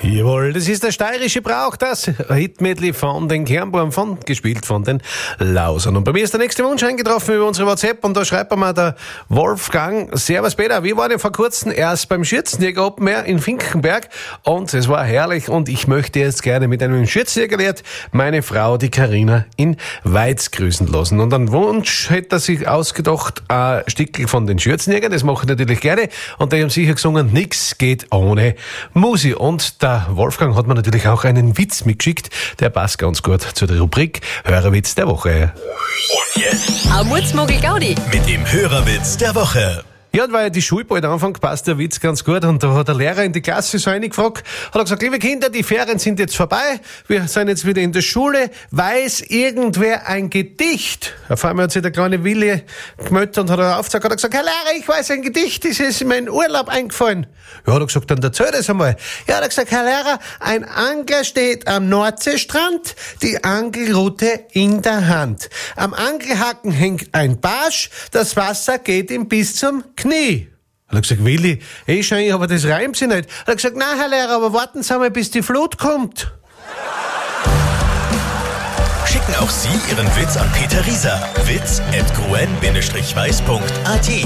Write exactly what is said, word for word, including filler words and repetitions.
Jawohl, das ist der steirische Brauch, das Hitmedley von den Kernburm, von, gespielt von den Lausern. Und bei mir ist der nächste Wunsch eingetroffen über unsere WhatsApp und da schreibt mir der Wolfgang: Servus Peter, wir waren ja vor kurzem erst beim Schürzenjäger Open Air in Finkenberg und es war herrlich und ich möchte jetzt gerne mit einem Schürzenjägerlehrt meine Frau, die Carina, in Weiz grüßen lassen. Und einen Wunsch hätte er sich ausgedacht, ein Stückchen von den Schürzenjägern, das mache ich natürlich gerne, und die haben sicher gesungen, nix geht ohne Musi. Und der Wolfgang hat mir natürlich auch einen Witz mitgeschickt, der passt ganz gut zu der Rubrik Hörerwitz der Woche. Und jetzt Ammutzmogel Gaudi. mit dem Hörerwitz der Woche. Ja, und weil die Schule bald anfängt, passt der Witz ganz gut. Und da hat der Lehrer in die Klasse so eingefragt, hat er gesagt: Liebe Kinder, die Ferien sind jetzt vorbei, wir sind jetzt wieder in der Schule. Weiß irgendwer ein Gedicht? Auf einmal hat sich der kleine Willi gemeldet und hat er aufgezeigt, hat er gesagt: Herr Lehrer, ich weiß ein Gedicht, das ist in meinem Urlaub eingefallen. Ja, hat er gesagt, dann erzähl das einmal. Ja, hat er gesagt: Herr Lehrer, ein Angler steht am Nordseestrand, die Angelrute in der Hand. Am Angelhaken hängt ein Barsch, das Wasser geht ihm bis zum Knie. Hat er gesagt: Willi, eh schon, aber das reimt sich nicht. Hat er gesagt: Nein, Herr Lehrer, aber warten Sie mal, bis die Flut kommt. Schicken auch Sie Ihren Witz an Peter Rieser. Witz at gruen Bindestrich weiß Punkt at.